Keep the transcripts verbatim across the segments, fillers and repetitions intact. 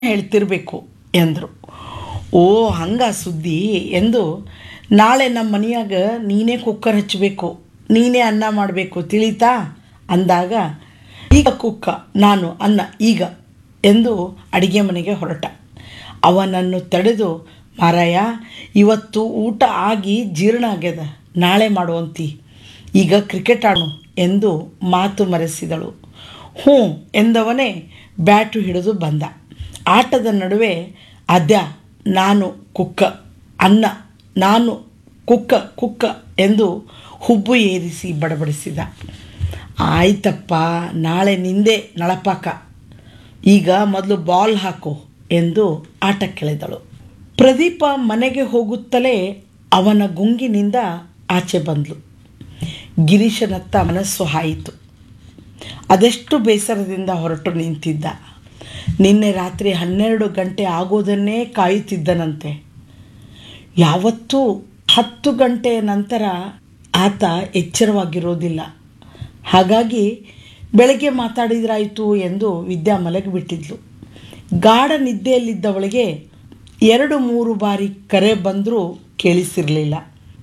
ಹೇಳ್ತಿರಬೇಕು ಎಂದರು. ಓ ಹಂಗ ಸುದ್ದಿ ಎಂದು ನಾಳೆ ನಮ್ಮ ಮನೆಯಾಗ ನೀನೇ ಕುಕ್ಕರ್ ಹಚ್ಚಬೇಕು, ನೀನೇ ಅನ್ನ ಮಾಡಬೇಕು ತಿಳಿತಾ ಅಂದಾಗ ಈಗ ಕುಕ್ಕ ನಾನು ಅನ್ನ ಈಗ ಎಂದು ಅಡಿಗೆ ಮನೆಗೆ ಹೊರಟ. ಅವನನ್ನು ತಡೆದು ಮಾರಾಯ ಇವತ್ತು ಊಟ ಆಗಿ ಜೀರ್ಣ ಆಗ್ಯದ, ನಾಳೆ ಮಾಡುವಂತಿ, ಈಗ ಕ್ರಿಕೆಟ್ ಆಡು ಎಂದು ಮಾತು ಮರೆಸಿದಳು. ಹ್ಞೂ ಎಂದವನೇ ಬ್ಯಾಟು ಹಿಡಿದು ಬಂದ. ಆಟದ ನಡುವೆ ಅದ್ಯ ನಾನು ಕುಕ್ಕ ಅನ್ನ ನಾನು ಕುಕ್ಕ ಕುಕ್ಕ ಎಂದು ಹುಬ್ಬು ಏರಿಸಿ ಬಡಬಡಿಸಿದ. ಆಯ್ತಪ್ಪ ನಾಳೆ ನಿಂದೆ ನಳಪಾಕ, ಈಗ ಮೊದಲು ಬಾಲ್ ಹಾಕು ಎಂದು ಆಟಕ್ಕೆಳೆದಳು. ಪ್ರದೀಪ ಮನೆಗೆ ಹೋಗುತ್ತಲೇ ಅವನ ಗುಂಗಿನಿಂದ ಆಚೆ ಬಂದಳು. ಗಿರೀಶನತ್ತ ಮನಸ್ಸು ಹಾಯಿತು. ಅದೆಷ್ಟು ಬೇಸರದಿಂದ ಹೊರಟು ನಿಂತಿದ್ದ. ನಿನ್ನೆ ರಾತ್ರಿ ಹನ್ನೆರಡು ಗಂಟೆ ಆಗೋದನ್ನೇ ಕಾಯುತ್ತಿದ್ದನಂತೆ. ಯಾವತ್ತೂ ಹತ್ತು ಗಂಟೆಯ ನಂತರ ಆತ ಎಚ್ಚರವಾಗಿರೋದಿಲ್ಲ. ಹಾಗಾಗಿ ಬೆಳಗ್ಗೆ ಮಾತಾಡಿದ್ರಾಯಿತು ಎಂದು ವಿದ್ಯಾ ಮಲಗಿಬಿಟ್ಟಿದ್ಲು. ಗಾಢ ನಿದ್ದೆಯಲ್ಲಿದ್ದವಳಿಗೆ ಎರಡು ಮೂರು ಬಾರಿ ಕರೆ ಬಂದರೂ ಕೇಳಿಸಿರಲಿಲ್ಲ.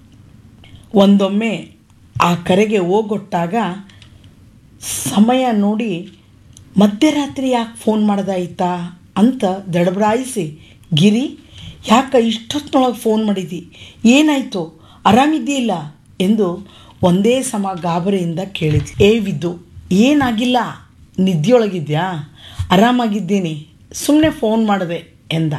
ಒಂದೊಮ್ಮೆ ಆ ಕರೆಗೆ ಓಗೊಟ್ಟಾಗ ಸಮಯ ನೋಡಿ ಮಧ್ಯರಾತ್ರಿ ಯಾಕೆ ಫೋನ್ ಮಾಡ್ದಾಯ್ತಾ ಅಂತ ದಡಬರಾಯಿಸಿ, ಗಿರಿ ಯಾಕೆ ಇಷ್ಟೊತ್ತಿನೊಳಗೆ ಫೋನ್ ಮಾಡಿದಿ, ಏನಾಯಿತು, ಆರಾಮಿದ್ದೀಲ್ಲ ಎಂದು ಒಂದೇ ಸಮ ಗಾಬರಿಯಿಂದ ಕೇಳಿದ್ಲು. ಏ ವಿದ್ದು, ಏನಾಗಿಲ್ಲ, ನಿದ್ದೆಯೊಳಗಿದ್ಯಾ, ಆರಾಮಾಗಿದ್ದೀನಿ, ಸುಮ್ಮನೆ ಫೋನ್ ಮಾಡಿದೆ ಎಂದ.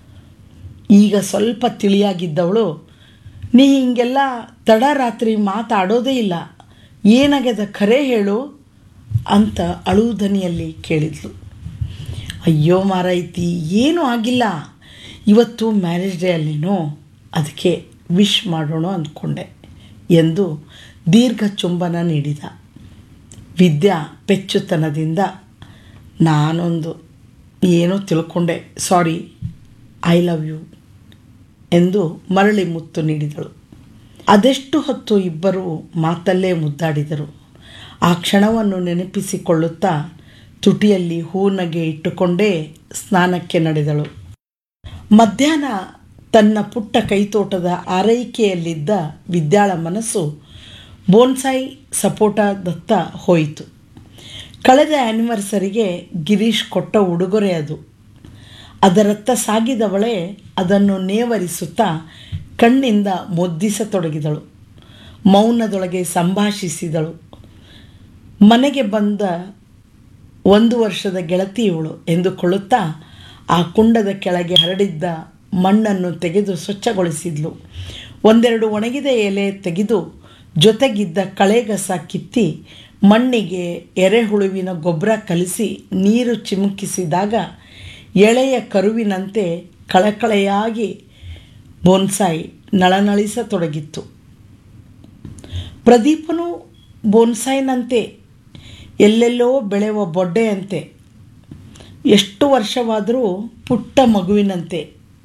ಈಗ ಸ್ವಲ್ಪ ತಿಳಿಯಾಗಿದ್ದವಳು, ನೀ ಹಿಂಗೆಲ್ಲ ತಡ ರಾತ್ರಿ ಮಾತಾಡೋದೇ ಇಲ್ಲ, ಏನಾಗ್ಯದ ಖರೆ ಹೇಳು ಅಂತ ಅಳುವುದನಿಯಲ್ಲಿ ಕೇಳಿದ್ಲು. ಅಯ್ಯೋ ಮಾರೈತಿ, ಏನೂ ಆಗಿಲ್ಲ, ಇವತ್ತು ಮ್ಯಾರೇಜ್ ಡೇ ಅಲ್ಲೇನೋ, ಅದಕ್ಕೆ ವಿಶ್ ಮಾಡೋಣ ಅಂದ್ಕೊಂಡೆ ಎಂದು ದೀರ್ಘ ಚುಂಬನ ನೀಡಿದ. ವಿದ್ಯಾ ಪೆಚ್ಚುತನದಿಂದ ನಾನೊಂದು ಏನೋ ತಿಳ್ಕೊಂಡೆ, ಸಾರಿ, ಐ ಲವ್ ಯು ಎಂದು ಮರಳಿ ಮುತ್ತು ನೀಡಿದಳು. ಅದೆಷ್ಟು ಹೊತ್ತು ಇಬ್ಬರು ಮಾತಲ್ಲೇ ಮುದ್ದಾಡಿದರು. ಆ ಕ್ಷಣವನ್ನು ನೆನಪಿಸಿಕೊಳ್ಳುತ್ತಾ ತುಟಿಯಲ್ಲಿ ಹೂನಗೆ ಇಟ್ಟುಕೊಂಡೇ ಸ್ನಾನಕ್ಕೆ ನಡೆದಳು. ಮಧ್ಯಾಹ್ನ ತನ್ನ ಪುಟ್ಟ ಕೈತೋಟದ ಆರೈಕೆಯಲ್ಲಿದ್ದ ವಿದ್ಯಾಳ ಮನಸ್ಸು ಬೋನ್ಸಾಯಿ ಸಪೋಟದತ್ತ ಹೋಯಿತು. ಕಳೆದ ಆ್ಯನಿವರ್ಸರಿಗೆ ಗಿರೀಶ್ ಕೊಟ್ಟ ಉಡುಗೊರೆ ಅದು. ಅದರತ್ತ ಸಾಗಿದವಳೇ ಅದನ್ನು ನೇವರಿಸುತ್ತಾ ಕಣ್ಣಿಂದ ಮುದ್ದಿಸತೊಡಗಿದಳು. ಮೌನದೊಳಗೆ ಸಂಭಾಷಿಸಿದಳು. ಮನೆಗೆ ಬಂದ ಒಂದು ವರ್ಷದ ಗೆಳತಿಯವಳು ಎಂದುಕೊಳ್ಳುತ್ತಾ ಆ ಕುಂಡದ ಕೆಳಗೆ ಹರಡಿದ್ದ ಮಣ್ಣನ್ನು ತೆಗೆದು ಸ್ವಚ್ಛಗೊಳಿಸಿದ್ಲು. ಒಂದೆರಡು ಒಣಗಿದ ಎಲೆ ತೆಗೆದು ಜೊತೆಗಿದ್ದ ಕಳೆಗಸ ಕಿತ್ತಿ ಮಣ್ಣಿಗೆ ಎರೆಹುಳುವಿನ ಗೊಬ್ಬರ ಕಲಿಸಿ ನೀರು ಚಿಮುಕಿಸಿದಾಗ ಎಳೆಯ ಕರುವಿನಂತೆ ಕಳಕಳೆಯಾಗಿ ಬೋನ್ಸಾಯಿ ನಳನಳಿಸತೊಡಗಿತ್ತು. ಪ್ರದೀಪನು ಬೋನ್ಸಾಯಿನಂತೆ ಎಲ್ಲೆಲ್ಲೋ ಬೆಳೆಯುವ ಬೊಡ್ಡೆಯಂತೆ, ಎಷ್ಟು ವರ್ಷವಾದರೂ ಪುಟ್ಟ ಮಗುವಿನಂತೆ.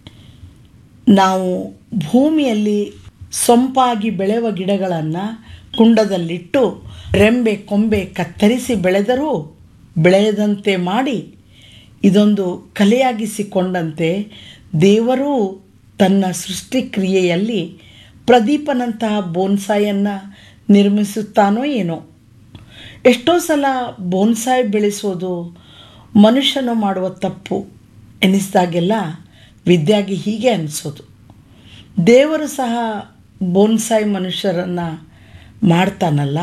ನಾವು ಭೂಮಿಯಲ್ಲಿ ಸೊಂಪಾಗಿ ಬೆಳೆಯುವ ಗಿಡಗಳನ್ನು ಕುಂಡದಲ್ಲಿಟ್ಟು ರೆಂಬೆ ಕೊಂಬೆ ಕತ್ತರಿಸಿ ಬೆಳೆದರೂ ಬೆಳೆಯದಂತೆ ಮಾಡಿ ಇದೊಂದು ಕಲೆಯಾಗಿಸಿಕೊಂಡಂತೆ ದೇವರೂ ತನ್ನ ಸೃಷ್ಟಿಕ್ರಿಯೆಯಲ್ಲಿ ಪ್ರದೀಪನಂತಹ ಬೋನ್ಸಾಯನ್ನು ನಿರ್ಮಿಸುತ್ತಾನೋ ಏನೋ. ಎಷ್ಟೋ ಸಲ ಬೋನ್ಸಾಯಿ ಬೆಳೆಸೋದು ಮನುಷ್ಯನು ಮಾಡುವ ತಪ್ಪು ಎನಿಸಿದಾಗೆಲ್ಲ ವಿದ್ಯಾಗೆ ಹೀಗೆ ಅನಿಸೋದು, ದೇವರು ಸಹ ಬೋನ್ಸಾಯಿ ಮನುಷ್ಯರನ್ನು ಮಾಡ್ತಾನಲ್ಲ.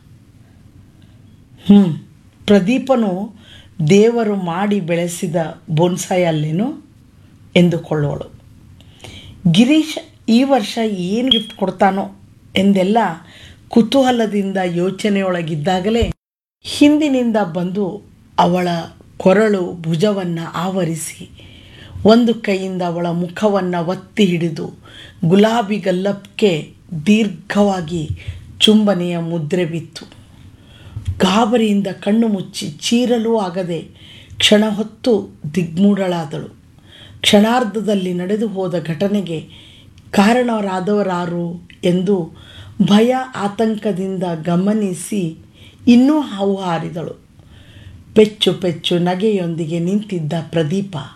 ಹ್ಞೂ ಪ್ರದೀಪನು ದೇವರು ಮಾಡಿ ಬೆಳೆಸಿದ ಬೋನ್ಸಾಯಿ ಅಲ್ಲೇನು ಎಂದುಕೊಳ್ಳೋಳು. ಗಿರೀಶ್ ಈ ವರ್ಷ ಏನು ಗಿಫ್ಟ್ ಕೊಡ್ತಾನೋ ಎಂದೆಲ್ಲ ಕುತೂಹಲದಿಂದ ಯೋಚನೆಯೊಳಗಿದ್ದಾಗಲೇ ಹಿಂದಿನಿಂದ ಬಂದು ಅವಳ ಕೊರಳು ಭುಜವನ್ನು ಆವರಿಸಿ ಒಂದು ಕೈಯಿಂದ ಅವಳ ಮುಖವನ್ನು ಒತ್ತಿ ಹಿಡಿದು ಗುಲಾಬಿ ಗಲ್ಲಕ್ಕೆ ದೀರ್ಘವಾಗಿ ಚುಂಬನೆಯ ಮುದ್ರೆ ಬಿತ್ತು. ಗಾಬರಿಯಿಂದ ಕಣ್ಣು ಮುಚ್ಚಿ ಚೀರಲೂ ಆಗದೆ ಕ್ಷಣ ಹೊತ್ತು ದಿಗ್ಮೂಢಳಾದಳು. ಕ್ಷಣಾರ್ಧದಲ್ಲಿ ನಡೆದು ಹೋದ ಘಟನೆಗೆ ಕಾರಣರಾದವರಾರು ಎಂದು ಭಯ ಆತಂಕದಿಂದ ಗಮನಿಸಿ ಇನ್ನೂ ಹಾವು ಹಾರಿದಳು. ಪೆಚ್ಚು ಪೆಚ್ಚು ನಗೆಯೊಂದಿಗೆ ನಿಂತಿದ್ದ ಪ್ರದೀಪ